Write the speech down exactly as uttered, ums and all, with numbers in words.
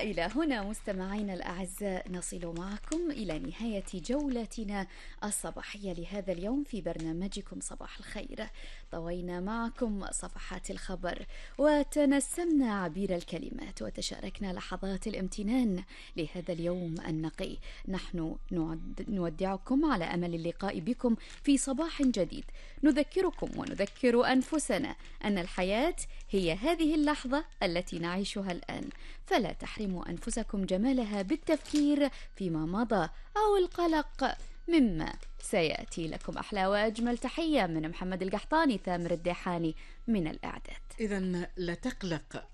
وإلى هنا مستمعينا الأعزاء نصل معكم إلى نهاية جولتنا الصباحية لهذا اليوم في برنامجكم صباح الخير. طوينا معكم صفحات الخبر وتنسمنا عبير الكلمات وتشاركنا لحظات الامتنان لهذا اليوم النقي. نحن نودعكم على أمل اللقاء بكم في صباح جديد. نذكركم ونذكر أنفسنا أن الحياة هي هذه اللحظة التي نعيشها الآن، فلا تحرموا أنفسكم جمالها بالتفكير فيما مضى أو القلق مما سيأتي لكم. أحلى وأجمل تحية من محمد القحطاني، ثامر الديحاني من الإعداد. إذن لا تقلق